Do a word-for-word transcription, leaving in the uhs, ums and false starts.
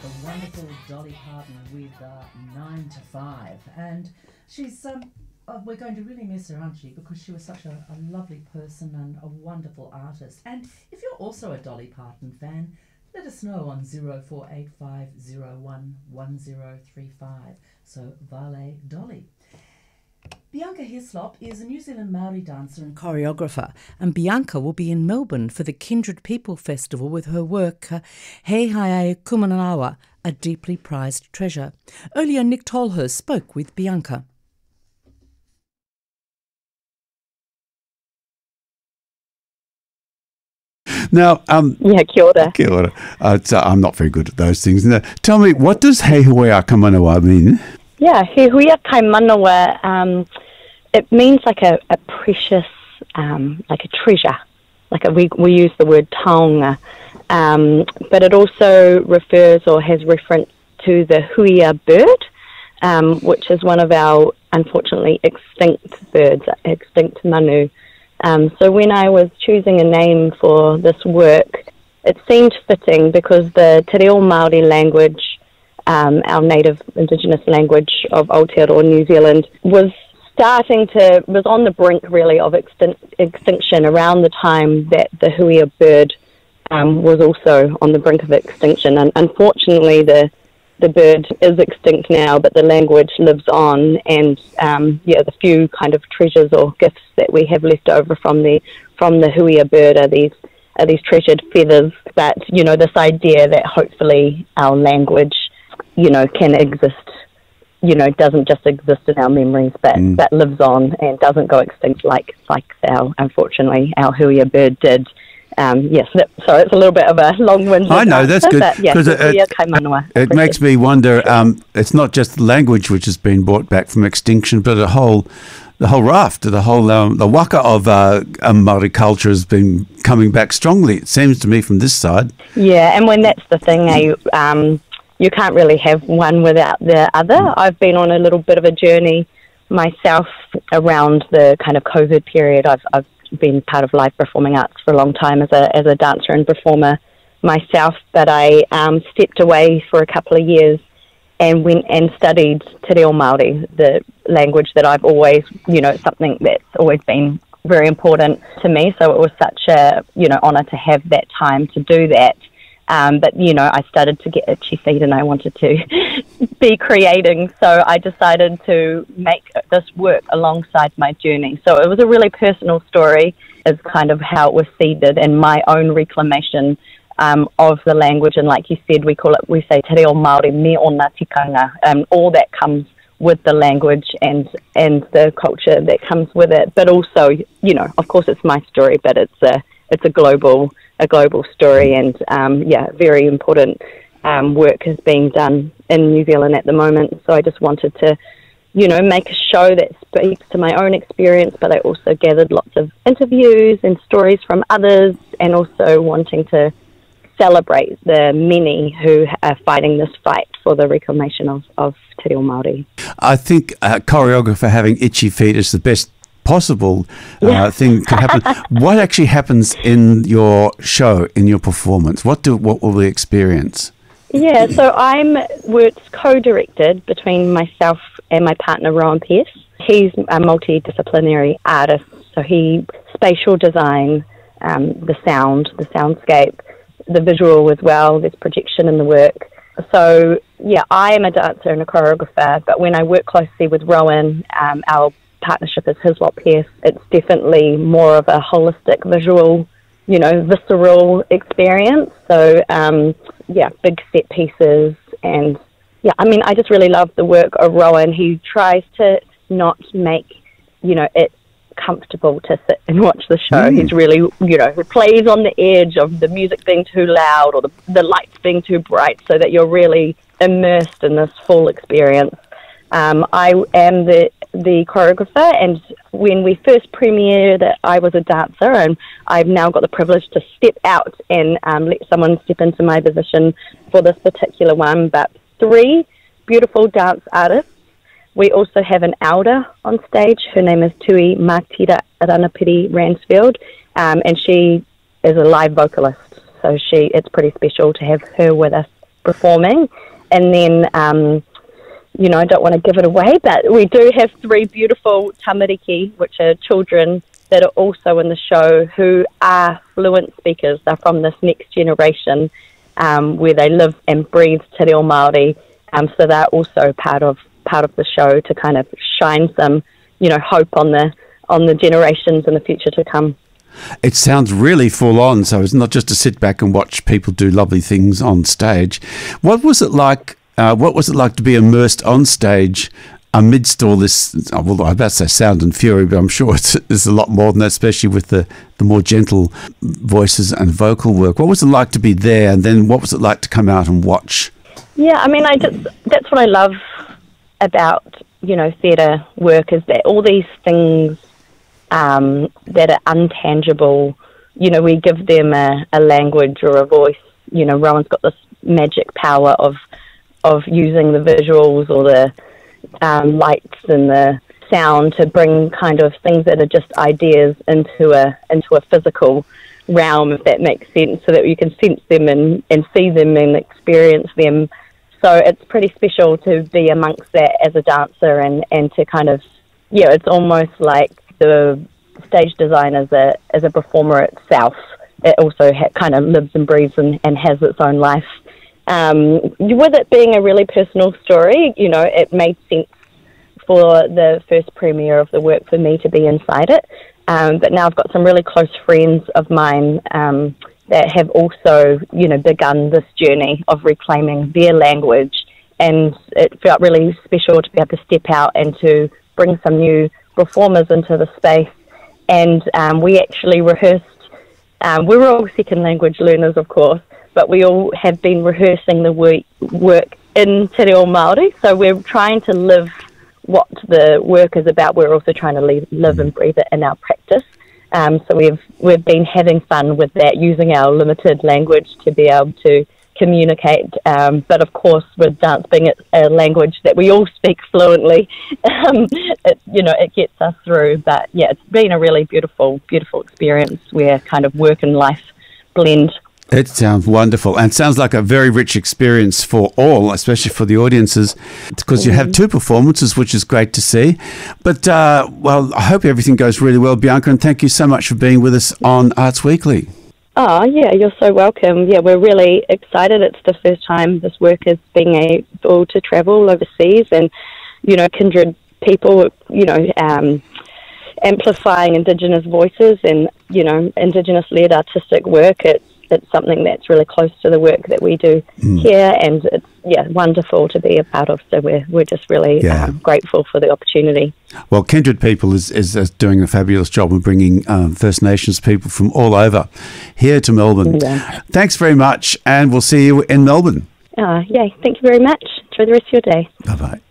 the wonderful Dolly Parton with uh, nine to five. And she's, um, oh, we're going to really miss her, aren't she? Because she was such a, a lovely person and a wonderful artist. And if you're also a Dolly Parton fan, let us know on zero four eight five zero one one zero three five. So, Vale Dolly. Bianca Hislop is a New Zealand Māori dancer and choreographer, and Bianca will be in Melbourne for the Kindred People Festival with her work uh, He Hae Kumanawa, a deeply prized treasure. Earlier, Nick Tolhurst spoke with Bianca. Now, um, yeah, kia ora. Kia ora. Uh, it's, uh, I'm not very good at those things. Now, tell me, what does He Hua Kamanawa mean? Yeah, He Hua Kaimanawa, um, it means like a, a precious, um, like a treasure. Like a, we, we use the word taonga, um, but it also refers or has reference to the huia bird, um, which is one of our, unfortunately, extinct birds, extinct manu. Um, so when I was choosing a name for this work, it seemed fitting because the Te Reo Māori language, um, our native indigenous language of Aotearoa, New Zealand, was starting to, was on the brink really of extin- extinction around the time that the huia bird um, was also on the brink of extinction. And unfortunately, the the bird is extinct now, but the language lives on, and um, yeah, the few kind of treasures or gifts that we have left over from the from the huia bird are these are these treasured feathers. But you know, this idea that hopefully our language, you know, can exist, you know, doesn't just exist in our memories, but mm. but lives on and doesn't go extinct like like our unfortunately our huia bird did. Um, yes, that, so it's a little bit of a long-winded I know, that's answer, good, because yeah, it, it, it makes me wonder, um, it's not just language which has been brought back from extinction, but a whole, the whole raft, the whole, um, the waka of uh, Māori culture has been coming back strongly, it seems to me, from this side. Yeah, and when that's the thing, eh, um, you can't really have one without the other. Mm. I've been on a little bit of a journey myself around the kind of COVID period. I've, I've been part of live performing arts for a long time as a as a dancer and performer myself, but I um, stepped away for a couple of years and went and studied Te Reo Māori, the language that I've always, you know, something that's always been very important to me. So it was such a, you know, honour to have that time to do that. Um, but, you know, I started to get itchy feet and I wanted to be creating. So I decided to make this work alongside my journey. So it was a really personal story as kind of how it was seeded and my own reclamation um, of the language. And like you said, we call it, we say Te Reo Māori me o ngā tikanga. Um, all that comes with the language and, and the culture that comes with it. But also, you know, of course it's my story, but it's a, it's a global a global story, and um, yeah, very important um, work is being done in New Zealand at the moment. So I just wanted to, you know, make a show that speaks to my own experience, but I also gathered lots of interviews and stories from others, and also wanting to celebrate the many who are fighting this fight for the reclamation of, of Te Reo Māori. I think a choreographer having itchy feet is the best possible uh, yeah. thing could happen. What actually happens in your show, in your performance? What do what will we experience? Yeah, so I'm it's co-directed between myself and my partner Rowan Pearce. He's a multidisciplinary artist, so he spatial design, um, the sound, the soundscape, the visual as well. There's projection in the work. So yeah, I am a dancer and a choreographer, but when I work closely with Rowan, um, our partnership is Hislop Pearce, it's definitely more of a holistic visual, you know, visceral experience. So, um, yeah, big set pieces. And, yeah, I mean, I just really love the work of Rowan. He tries to not make, you know, it comfortable to sit and watch the show. Mm. He's really, you know, he plays on the edge of the music being too loud or the, the lights being too bright so that you're really immersed in this full experience. Um, I am the the choreographer, and when we first premiered it, I was a dancer, and I've now got the privilege to step out and um, let someone step into my position for this particular one. But three beautiful dance artists. We also have an elder on stage. Her name is Tui Mātira Ranapiri Ransfield, um, and she is a live vocalist. So she, it's pretty special to have her with us performing. And then, um, you know, I don't want to give it away, but we do have three beautiful tamariki, which are children that are also in the show who are fluent speakers. They're from this next generation um, where they live and breathe Te Reo Māori. Um, so they're also part of part of the show to kind of shine some, you know, hope on the on the generations in the future to come. It sounds really full on, so it's not just to sit back and watch people do lovely things on stage. What was it like? Uh, what was it like to be immersed on stage amidst all this? Oh, well, I'm about to say sound and fury, but I'm sure it's, it's a lot more than that, especially with the, the more gentle voices and vocal work. What was it like to be there, and then what was it like to come out and watch? Yeah, I mean, I just, that's what I love about, you know, theatre work, is that all these things um, that are untangible, you know, we give them a, a language or a voice. You know, Rowan's got this magic power of of using the visuals or the um, lights and the sound to bring kind of things that are just ideas into a into a physical realm, if that makes sense, so that you can sense them and, and see them and experience them. So it's pretty special to be amongst that as a dancer, and, and to kind of, yeah, it's almost like the stage design as a, as a performer itself. It also ha- kind of lives and breathes and, and has its own life. Um, with it being a really personal story, you know, it made sense for the first premiere of the work for me to be inside it. Um, but now I've got some really close friends of mine um, that have also, you know, begun this journey of reclaiming their language. And it felt really special to be able to step out and to bring some new performers into the space. And um, we actually rehearsed. Um, we were all second language learners, of course, but we all have been rehearsing the work, work in Te Reo Māori. So we're trying to live what the work is about. We're also trying to live, live and breathe it in our practice. Um, so we've we've been having fun with that, using our limited language to be able to communicate. Um, but of course, with dance being a, a language that we all speak fluently, um, it, you know, it gets us through. But yeah, it's been a really beautiful, beautiful experience where kind of work and life blend. It sounds wonderful, and sounds like a very rich experience for all, especially for the audiences, because you have two performances, which is great to see. But, uh, well, I hope everything goes really well, Bianca, and thank you so much for being with us on Arts Weekly. Oh, yeah, you're so welcome. Yeah, we're really excited. It's the first time this work is being able to travel overseas, and, you know, kindred people, you know, um, amplifying Indigenous voices and, you know, Indigenous-led artistic work. It's It's something that's really close to the work that we do mm. here, and it's yeah wonderful to be a part of. So we're we're just really yeah. um, grateful for the opportunity. Well, Kindred People is, is, is doing a fabulous job of bringing um, First Nations people from all over here to Melbourne. Yeah. Thanks very much, and we'll see you in Melbourne. Uh, yeah, thank you very much. Enjoy the rest of your day. Bye bye.